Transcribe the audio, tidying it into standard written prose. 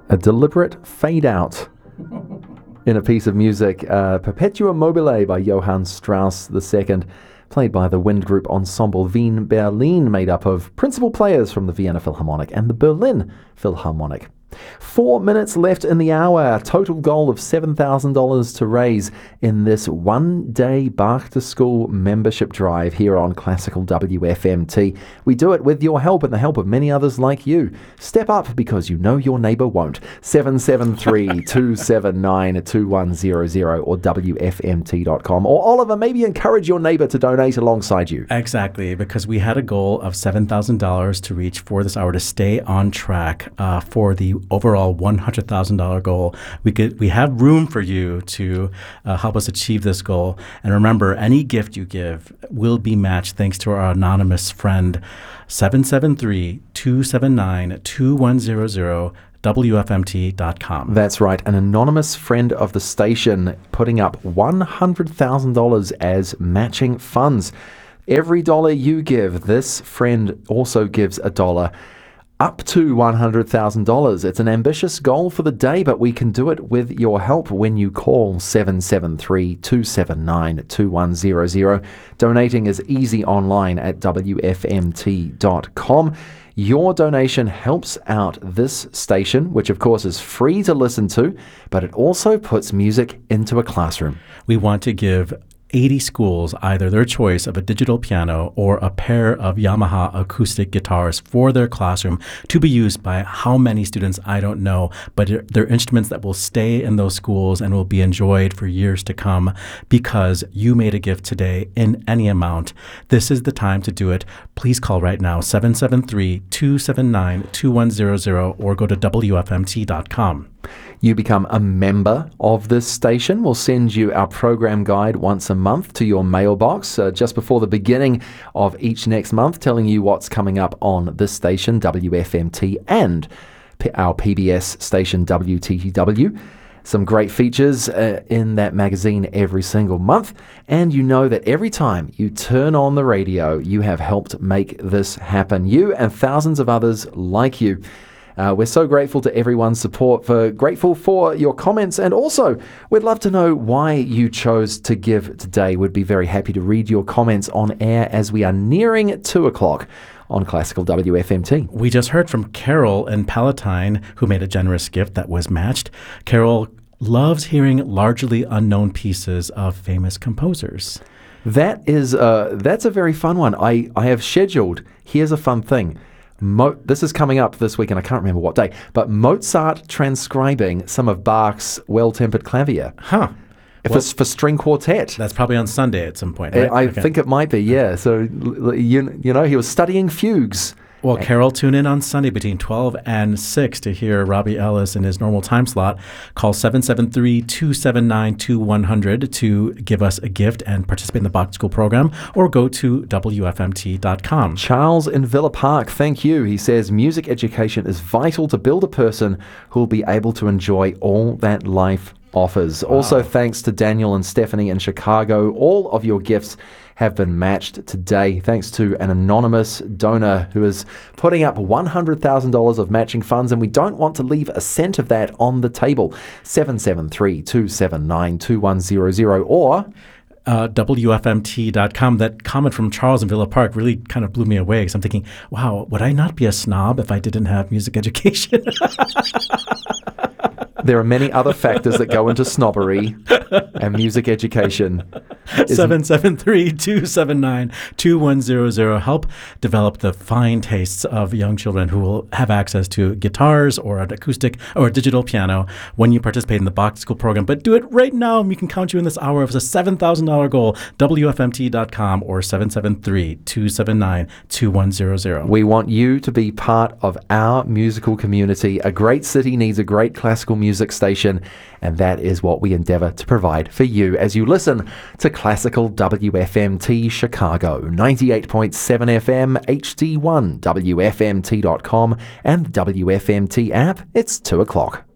A deliberate fade out in a piece of music, Perpetua Mobile by Johann Strauss II, played by the Wind Group Ensemble Wien Berlin, made up of principal players from the Vienna Philharmonic and the Berlin Philharmonic. 4 minutes left in the hour. Total goal of $7,000 to raise in this one-day Bach to School membership drive here on Classical WFMT. We do it with your help and the help of many others like you. Step up because you know your neighbour won't. 773-279-2100 or WFMT.com. Or Oliver, maybe encourage your neighbour to donate alongside you. Exactly, because we had a goal of $7,000 to reach for this hour to stay on track for the overall $100,000 goal. We have room for you to help us achieve this goal. And remember, any gift you give will be matched thanks to our anonymous friend, 773-279-2100. WFMT.com. That's right. An anonymous friend of the station putting up $100,000 as matching funds. Every dollar you give, this friend also gives a dollar up to $100,000. It's an ambitious goal for the day, but we can do it with your help when you call 773-279-2100. Donating is easy online at WFMT.com. Your donation helps out this station, which of course is free to listen to, but it also puts music into a classroom. We want to give 80 schools either their choice of a digital piano or a pair of Yamaha acoustic guitars for their classroom to be used by how many students, I don't know, but they're instruments that will stay in those schools and will be enjoyed for years to come because you made a gift today in any amount. This is the time to do it. Please call right now, 773-279-2100 or go to WFMT.com. You become a member of this station. We'll send you our program guide once a month to your mailbox just before the beginning of each next month, telling you what's coming up on this station, WFMT, and our PBS station, WTTW. Some great features in that magazine every single month. And you know that every time you turn on the radio, you have helped make this happen. You and thousands of others like you. We're so grateful to everyone's support, grateful for your comments, and also we'd love to know why you chose to give today. We'd be very happy to read your comments on air as we are nearing 2 o'clock on Classical WFMT. We just heard from Carol in Palatine, who made a generous gift that was matched. Carol loves hearing largely unknown pieces of famous composers. That's a very fun one. I have scheduled, here's a fun thing. This is coming up this week, and I can't remember what day, but Mozart transcribing some of Bach's Well-Tempered Clavier. Huh. For string quartet. That's probably on Sunday at some point, right? I think it might be, yeah. So, you know, he was studying fugues. Well, Carol, tune in on Sunday between 12 and 6 to hear Robbie Ellis in his normal time slot. Call 773-279-2100 to give us a gift and participate in the Bach School program, or go to WFMT.com. Charles in Villa Park, thank you. He says, music education is vital to build a person who will be able to enjoy all that life offers. Wow. Also, thanks to Daniel and Stephanie in Chicago. All of your gifts have been matched today thanks to an anonymous donor who is putting up $100,000 of matching funds, and we don't want to leave a cent of that on the table. 773-279-2100 or WFMT.com. That comment from Charles in Villa Park really kind of blew me away because I'm thinking, wow, would I not be a snob if I didn't have music education? There are many other factors that go into snobbery, and music education. 773-279-2100. Help develop the fine tastes of young children who will have access to guitars or an acoustic or a digital piano when you participate in the Bach School program. But do it right now. We can count you in this hour. It was a $7,000 goal. WFMT.com or 773-279-2100. We want you to be part of our musical community. A great city needs a great classical music station, and that is what we endeavour to provide for you as you listen to Classical WFMT Chicago, 98.7 FM, HD1, WFMT.com, and the WFMT app. It's 2 o'clock.